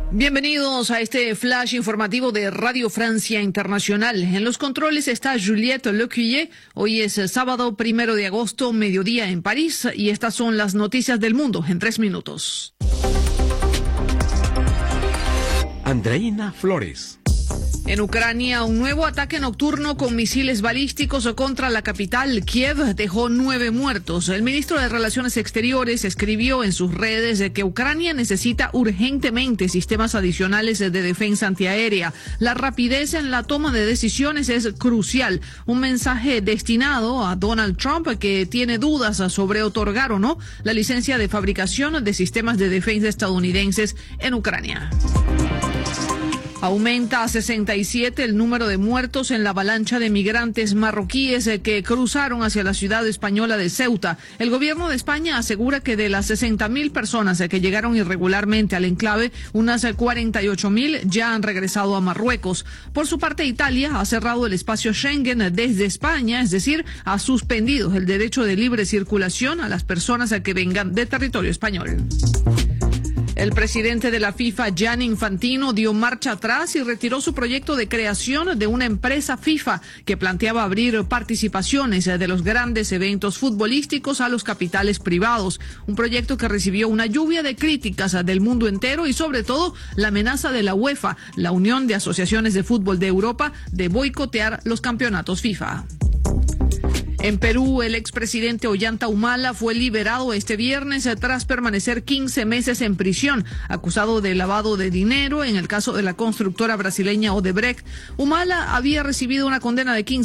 Bienvenidos a este flash informativo de Radio Francia Internacional. En los controles está Juliette Lecuyer. Hoy es sábado 1 de agosto, mediodía en París, y estas son las noticias del mundo en 3 minutos. Andreina Flores. En Ucrania, un nuevo ataque nocturno con misiles balísticos contra la capital, Kiev, dejó 9 muertos. El ministro de Relaciones Exteriores escribió en sus redes de que Ucrania necesita urgentemente sistemas adicionales de defensa antiaérea. La rapidez en la toma de decisiones es crucial. Un mensaje destinado a Donald Trump, que tiene dudas sobre otorgar o no la licencia de fabricación de sistemas de defensa estadounidenses en Ucrania. Aumenta a 67 el número de muertos en la avalancha de migrantes marroquíes que cruzaron hacia la ciudad española de Ceuta. El gobierno de España asegura que de las 60.000 personas que llegaron irregularmente al enclave, unas 48.000 ya han regresado a Marruecos. Por su parte, Italia ha cerrado el espacio Schengen desde España, es decir, ha suspendido el derecho de libre circulación a las personas que vengan de territorio español. El presidente de la FIFA, Gianni Infantino, dio marcha atrás y retiró su proyecto de creación de una empresa FIFA que planteaba abrir participaciones de los grandes eventos futbolísticos a los capitales privados. Un proyecto que recibió una lluvia de críticas del mundo entero y sobre todo la amenaza de la UEFA, la Unión de Asociaciones de Fútbol de Europa, de boicotear los campeonatos FIFA. En Perú, el expresidente Ollanta Humala fue liberado este viernes tras permanecer 15 meses en prisión, acusado de lavado de dinero en el caso de la constructora brasileña Odebrecht. Humala había recibido una condena de 15